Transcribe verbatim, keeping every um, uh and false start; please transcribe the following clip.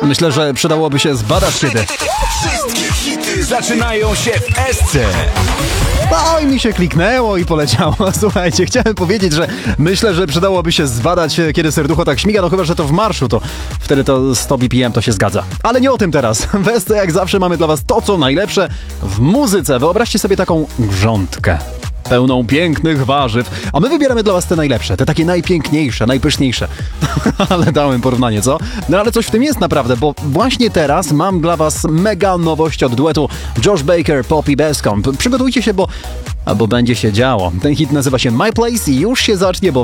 Myślę, że przydałoby się zbadać kiedy. Wszystkie hity zaczynają się w Esce. Oj, mi się kliknęło i poleciało. Słuchajcie, chciałem powiedzieć, że myślę, że przydałoby się zbadać, kiedy serducho tak śmiga, no chyba, że to w marszu, to wtedy to sto B P M to się zgadza. Ale nie o tym teraz. W Esce jak zawsze mamy dla was to, co najlepsze w muzyce. Wyobraźcie sobie taką grządkę pełną pięknych warzyw, a my wybieramy dla was te najlepsze, te takie najpiękniejsze, najpyszniejsze. Ale dałem porównanie, co? No ale coś w tym jest naprawdę, bo właśnie teraz mam dla was mega nowość od duetu Josh Baker, Poppy Bescombe. Przygotujcie się, bo albo będzie się działo. Ten hit nazywa się My Place i już się zacznie, bo